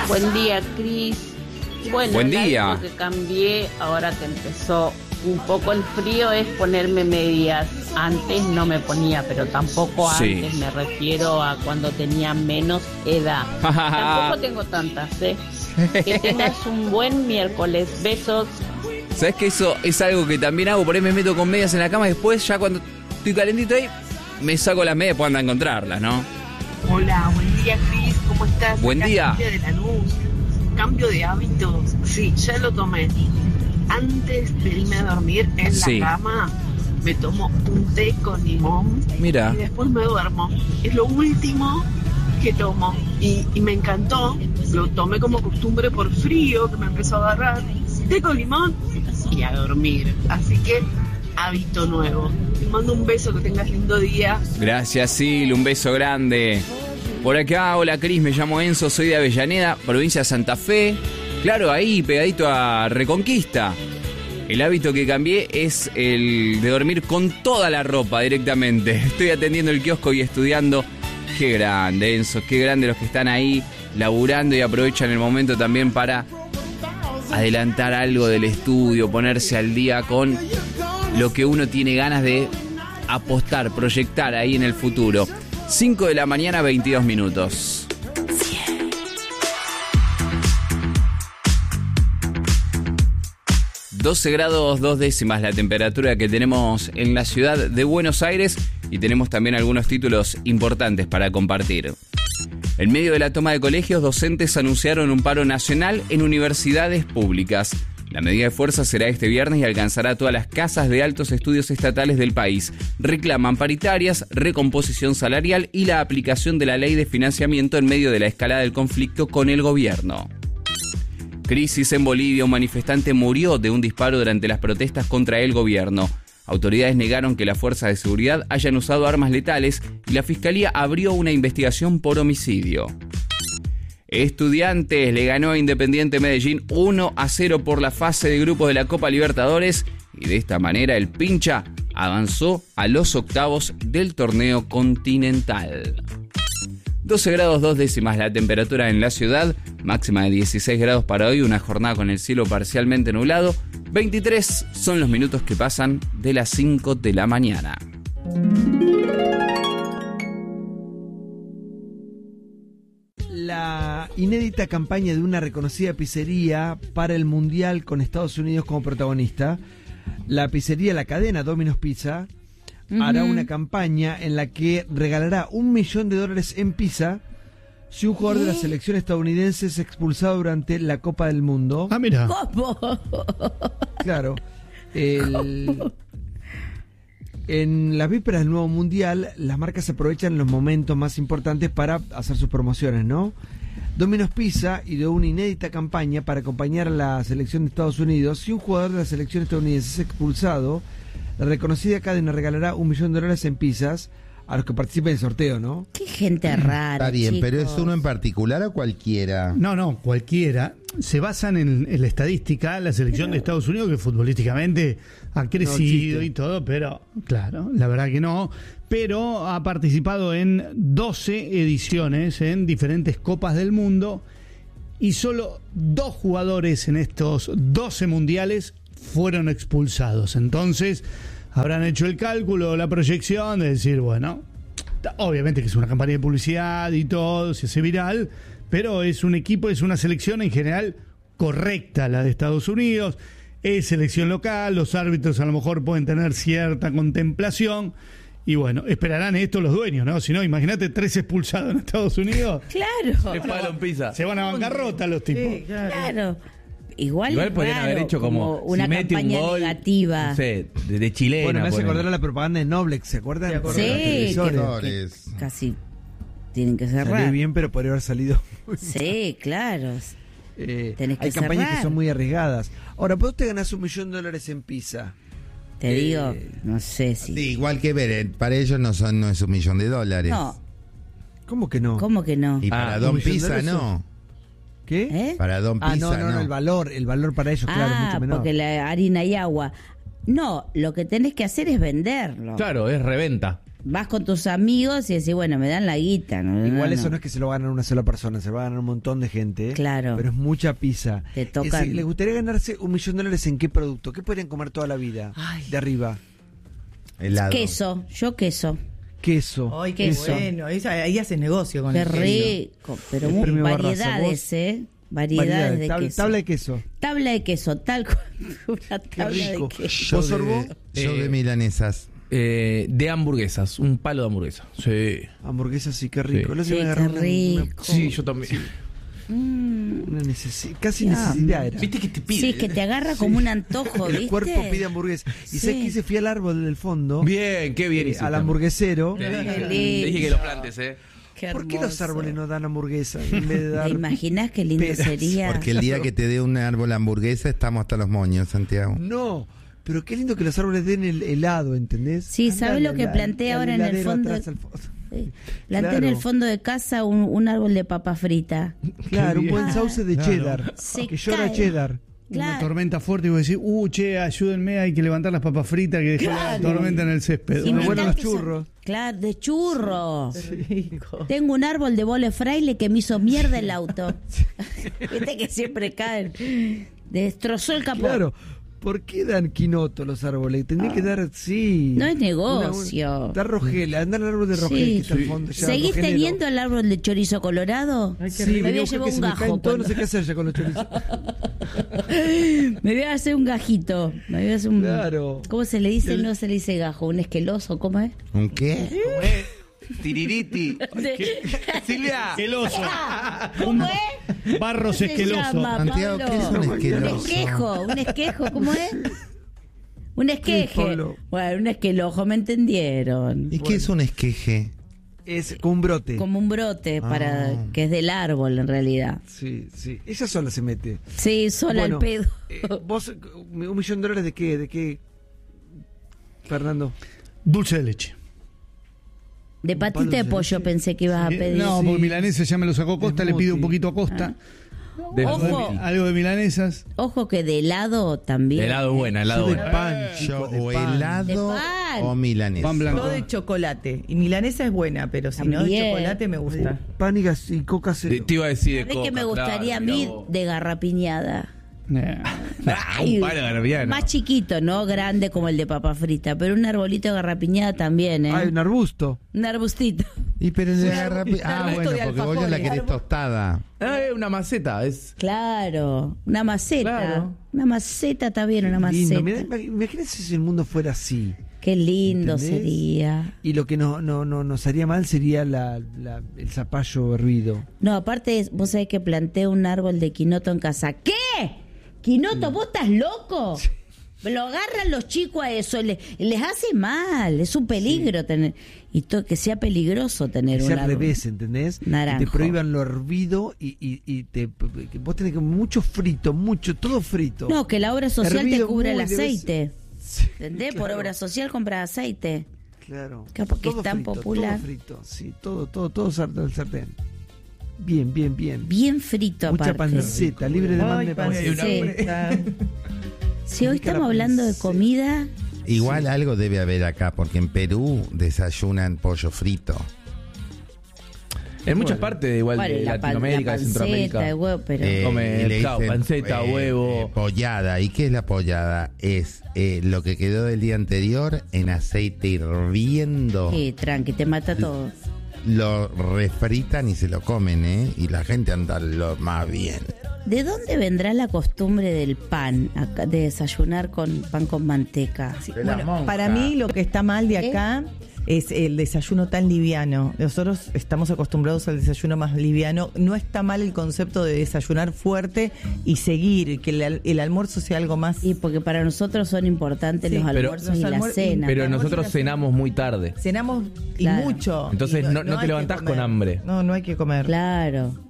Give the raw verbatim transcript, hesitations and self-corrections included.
Buen día, Cris. Bueno, Buen el día. hábito que cambié ahora que empezó un poco el frío es ponerme medias. Antes no me ponía, pero tampoco Sí. antes, me refiero a cuando tenía menos edad. Tampoco tengo tantas, ¿eh? Que tengas un buen miércoles. Besos. ¿Sabes que eso es algo que también hago? Por ahí me meto con medias en la cama y después ya cuando estoy calentito ahí, me saco las medias, puedo andar a encontrarlas, ¿no? Hola, buen día, Cris, ¿cómo estás? Buen Acá día. Silvia de Lanús. Cambio de hábitos, sí, ya lo tomé. Antes de irme a dormir en Sí. la cama, me tomo un té con limón Mira. y después me duermo. Es lo último que tomo y, y me encantó. Lo tomé como costumbre por frío que me empezó a agarrar. Té con limón y a dormir. Así que hábito nuevo. Te mando un beso, que tengas lindo día. Gracias, Sil, un beso grande. Por acá, hola Cris, me llamo Enzo, soy de Avellaneda, provincia de Santa Fe. Claro, ahí pegadito a Reconquista. El hábito que cambié es el de dormir con toda la ropa directamente. Estoy atendiendo el kiosco y estudiando. Qué grande, Enzo, qué grande los que están ahí laburando y aprovechan el momento también para adelantar algo del estudio, ponerse al día con lo que uno tiene ganas de apostar, proyectar ahí en el futuro. cinco de la mañana, veintidós minutos. doce grados dos décimas la temperatura que tenemos en la ciudad de Buenos Aires y tenemos también algunos títulos importantes para compartir. En medio de la toma de colegios, docentes anunciaron un paro nacional en universidades públicas. La medida de fuerza será este viernes y alcanzará todas las casas de altos estudios estatales del país. Reclaman paritarias, recomposición salarial y la aplicación de la ley de financiamiento en medio de la escalada del conflicto con el gobierno. Crisis en Bolivia. Un manifestante murió de un disparo durante las protestas contra el gobierno. Autoridades negaron que las fuerzas de seguridad hayan usado armas letales y la fiscalía abrió una investigación por homicidio. Estudiantes le ganó a Independiente Medellín uno a cero por la fase de grupos de la Copa Libertadores y de esta manera el Pincha avanzó a los octavos del torneo continental. doce grados dos décimas la temperatura en la ciudad, máxima de dieciséis grados para hoy, una jornada con el cielo parcialmente nublado. veintitrés son los minutos que pasan de las cinco de la mañana. La inédita campaña de una reconocida pizzería para el Mundial con Estados Unidos como protagonista. La pizzería, la cadena Domino's Pizza, uh-huh. hará una campaña en la que regalará un millón de dólares en pizza si un jugador ¿Eh? de la selección estadounidense es expulsado durante la Copa del Mundo. Ah, mira. ¿Cómo? Claro. El... ¿Cómo? En las vísperas del nuevo mundial, las marcas aprovechan los momentos más importantes para hacer sus promociones, ¿no? Domino's Pizza ideó una inédita campaña para acompañar a la selección de Estados Unidos. Si un jugador de la selección estadounidense es expulsado, la reconocida cadena regalará un millón de dólares en pizzas a los que participen del sorteo, ¿no? Qué gente rara. Está bien, chicos. pero ¿es uno en particular o cualquiera? No, no, cualquiera. Se basan en, en la estadística, la selección pero... de Estados Unidos, que futbolísticamente ha crecido no y todo, pero claro, la verdad que no. Pero ha participado en doce ediciones en diferentes copas del mundo y solo dos jugadores en estos doce mundiales fueron expulsados. Entonces habrán hecho el cálculo, la proyección de decir, bueno, obviamente que es una campaña de publicidad y todo, se hace viral, pero es un equipo, es una selección en general correcta, la de Estados Unidos, es selección local, los árbitros a lo mejor pueden tener cierta contemplación, y bueno, esperarán esto los dueños, ¿no? Si no, imagínate tres expulsados en Estados Unidos. Claro. Le pagan pizza. Se van a bancarrota los tipos. Sí, claro. claro. Igual, Igual podrían raro, haber hecho como, como una si mete campaña un gol, negativa. No sé, de, de chilena. Bueno, me hace por acordar a la propaganda de Noblex, ¿se acuerdan? Sí, Por sí los que, que casi tienen que cerrar. Salió bien, pero podría haber salido muy Sí, claro. Eh, Tenés que hay campañas cerrar. que son muy arriesgadas. Ahora, vos te ganás un millón de dólares en pizza. Te eh, digo, no sé si... Sí, igual que ver, para ellos no son no es un millón de dólares. No. ¿Cómo que no? ¿Cómo que no? Y para Ah, Don un millón de Pizza dólares no. ¿Qué? ¿Eh? Para Don Ah, Pizza no, no, no, el valor, el valor para ellos, claro, Ah, mucho menor. porque la harina y agua. No, lo que tenés que hacer es venderlo. Claro, es reventa. vas con tus amigos y decís, bueno, me dan la guita. No, Igual no, eso no. no es que se lo ganan una sola persona, se lo va a ganar un montón de gente. ¿eh? Claro. Pero es mucha pizza. Te tocan. Eh, si ¿Les gustaría ganarse un millón de dólares en qué producto? ¿Qué podrían comer toda la vida? Ay. De arriba. Helado. Queso, yo queso. Queso. Ay, qué Queso. bueno. Ahí, ahí haces negocio con Qué el queso. rico. Pero El muy- premio Barraza, variedades, vos. ¿eh? Variedades Variedades. de Tabla, queso. tabla de queso. Tabla de queso, tal cual. Una Qué tabla rico. de queso. Yo ¿Vos, de, Sorbo? yo Eh, de milanesas. Eh, de hamburguesas, un palo de hamburguesa. Sí. Hamburguesas, sí, qué rico. Sí. El otro Sí, día me agarré qué una- rico. Sí, yo también. Mm. Una, una necesi- casi Qué necesidad era. ¿Viste que te pide? Sí, que te agarra como un antojo, ¿viste? El cuerpo pide hamburguesa. Y Sí. sé que se fui al árbol del fondo. Bien, qué bien eh, hiciste. al hamburguesero. Te Qué dije, lindo. te dije que lo plantes, ¿eh? Qué ¿Por qué los hermoso. árboles no dan hamburguesa en vez de dar? ¿Te imaginas qué lindo peras? sería? Porque el día que te dé un árbol hamburguesa estamos hasta los moños, Santiago. No, pero qué lindo que los árboles den el helado, ¿entendés? Sí, Anda ¿sabes al lo que hela- planté al ahora en el heladero fondo? atrás, al fo- Sí. Planté Claro. en el fondo de casa un, un árbol de papa frita. Claro, un buen Ah, sauce de claro. cheddar. Se que llora cae. cheddar. Una Claro. tormenta fuerte y vos decís, uh, che, ayúdenme, hay que levantar las papas fritas que dejó Claro. la tormenta en el césped. Y Bueno, me bueno, los encanta eso. churros. Claro, de churro. Rico. Tengo un árbol de bole fraile que me hizo mierda el auto. Viste que siempre caen. Destrozó el capó. Claro. ¿Por qué dan quinoto los árboles? Tendría que dar, sí. No es negocio. Una- una- da Rogel, anda al árbol de Rogel Sí. que está al fondo. ya, ¿Seguís rogelero. teniendo el árbol de chorizo colorado? Ay, qué Sí, rico. me voy vení a buscar llevar que un se me gajo. caen todos, no cuando- sé qué hacer ya con los chorizos. Me voy a hacer un gajito. Me voy a hacer un. Claro. ¿Cómo se le dice? No se le dice gajo, un esqueloso, ¿cómo es? ¿Un qué? ¿Cómo es? Tiririti. De- Silvia. Esqueloso. ¿Cómo es? Barros ¿Cómo se esqueloso. llama, Santiago, ¿qué es un Pablo? esqueloso? Un esquejo, un esquejo, ¿cómo es? Un esqueje. Pablo? Bueno, un esquelojo, ¿me entendieron? ¿Y qué es un esqueje? Es como un brote. Como un brote para Ah. que es del árbol en realidad. Sí, sí. Ella sola se mete. Sí, sola Bueno, el pedo. eh, vos, un millón de dólares de qué, de qué, Fernando. Dulce de leche. De palo patita de de pollo leche. pensé que ibas a Eh, pedir. No, Sí. porque milanesa ya me lo sacó Costa, le pido un poquito a Costa. De Ojo. smoothie. Algo de milanesas. Ojo que de helado también. Helado buena, helado Yo de buena. pan, Yo chicos, de o pan. helado De pan. o milanesa. Pan blanco. No de chocolate. Y milanesa es buena, pero si no de También. chocolate me gusta. Pan y, gas y coca cero. De- Te iba a decir de ¿Sabés coca, que me gustaría claro, a mí mirá vos. de garrapiñada? Eh, Ah, un palo de garbiano. Más chiquito, no grande como el de papa frita, pero un arbolito de garrapiñada también, ¿eh? Hay un arbusto. Un arbustito. Y pero le agarra... un Ah, arbusto bueno, de porque vos ya la alfajores. querés tostada. Ah, es una maceta. Es... Claro, una maceta. Claro. Una maceta está bien, una Lindo. maceta. Mirá, imagínense si el mundo fuera así. Qué lindo ¿Entendés? sería. Y lo que no, no, no nos haría mal sería la, la- el zapallo hervido. No, aparte, es- vos sabés que planté un árbol de quinoto en casa. ¿Qué? ¿Quinoto? ¿Vos estás loco? Lo agarran los chicos a eso, le- les hace mal, es un peligro tener. Y to- que sea peligroso tener Que un sea al árbol. revés, ¿entendés? Naranjo. Que te prohíban lo hervido y, y, y te, que vos tenés que mucho frito, mucho, todo frito. No, que la obra social Hervido te cubre el muy de vez- aceite. Sí, ¿Entendés? Por claro. obra social compras aceite. Claro. Que porque Todo es tan frito, popular. Todo frito, sí, todo, todo, todo sartén, el sartén. Bien, bien, bien. Bien frito Mucha aparte. panceta, libre de Ay, de panceta. panceta. Si hoy Rica la estamos hablando de panceta. comida, Igual algo debe haber acá, porque en Perú desayunan pollo frito. En muchas Bueno. partes, igual bueno, de la, pan- Latinoamérica, la de panceta, Centroamérica. el huevo, pero Eh, Come, y le claro, dicen, panceta, eh, huevo. eh, pollada. ¿Y qué es la pollada? Es eh, lo que quedó del día anterior en aceite hirviendo. sí, tranqui, te mata todo. Lo refritan y se lo comen, ¿eh? Y la gente anda lo más bien. ¿De dónde vendrá la costumbre del pan, acá, de desayunar con pan con manteca? Bueno, para mí lo que está mal de ¿Eh? acá es el desayuno tan liviano. Nosotros estamos acostumbrados al desayuno más liviano. No está mal el concepto de desayunar fuerte y seguir, que el, al- el almuerzo sea algo más. Y porque para nosotros son importantes Sí, los pero- almuerzos los y la almuer- cena. Pero Almuerzo y nosotros la cena. cenamos muy tarde. Cenamos y Claro. mucho. Entonces Y no- no te hay que levantás con comer. hambre. No, no hay que comer. Claro.